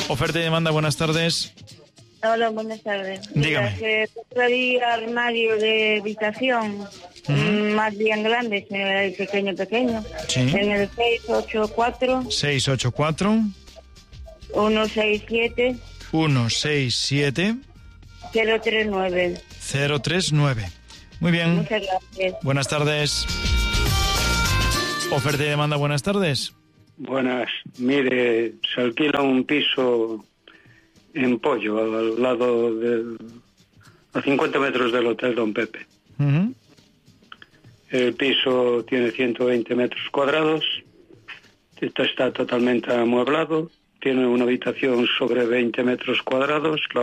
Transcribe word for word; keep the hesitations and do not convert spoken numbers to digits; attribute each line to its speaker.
Speaker 1: Oferta y demanda, buenas tardes.
Speaker 2: Hola, buenas tardes.
Speaker 1: Dígame.
Speaker 2: Mira, que compraría armario de habitación,
Speaker 1: Uh-huh.
Speaker 2: mm, más bien grande, el pequeño, pequeño.
Speaker 1: Sí.
Speaker 2: En el seis ocho cuatro,
Speaker 1: seis ocho cuatro,
Speaker 2: uno seis siete,
Speaker 1: uno seis siete,
Speaker 2: cero tres nueve.
Speaker 1: cero tres nueve. Muy bien.
Speaker 2: Muchas gracias.
Speaker 1: Buenas tardes. Oferta y demanda, buenas tardes.
Speaker 3: Buenas. Mire, se alquila un piso en Pollo, al lado del... a cincuenta metros del Hotel Don Pepe.
Speaker 1: Uh-huh.
Speaker 3: El piso tiene ciento veinte metros cuadrados, está, está totalmente amueblado, tiene una habitación sobre veinte metros cuadrados, la